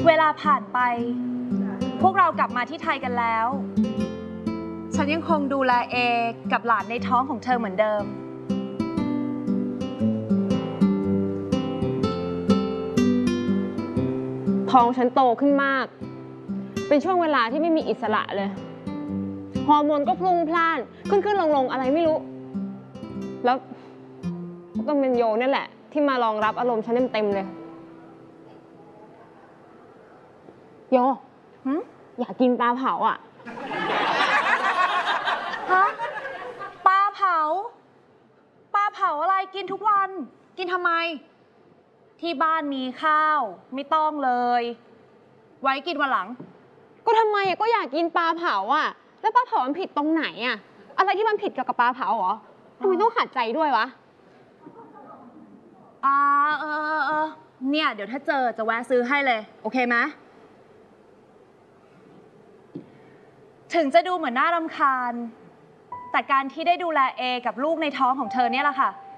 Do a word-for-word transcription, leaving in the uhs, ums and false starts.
เวลาผ่านไปพวกเรากลับมาที่ไทยกันแล้ว ฉันยังคงดูแลเอกับหลานในท้องของเธอเหมือนเดิมท้องฉันโตขึ้นมากเป็นช่วงเวลาที่ไม่มีอิสระเลยฮอร์โมนก็พลุ่งพล่านขึ้นขึ้นลงลงอะไรไม่รู้แล้วก็เป็นโยนี่แหละที่มารองรับอารมณ์ฉันเต็มๆเลยโยอยากกินปลาเผาอ่ะฮะปลาเผาปลาเผาอะไรกินทุกวันกินทำไมที่บ้านมีข้าวไม่ต้องเลยไว้กินวันหลังก็ทำไมก็อยากกินปลาเผาอ่ะแล้วปลาเผามันผิดตรงไหนอ่ะอะไรที่มันผิดเกี่ยวกับปลาเผาเหรอทำไมต้องหัดใจด้วยวะอ่าเออเออเออเนี่ยเดี๋ยวถ้าเจอจะแวะซื้อให้เลยโอเคไหมถึงจะดูเหมือนน่ารำคาญแต่การที่ได้ดูแลเอกับลูกในท้องของเธอเนี่ยแหละค่ะ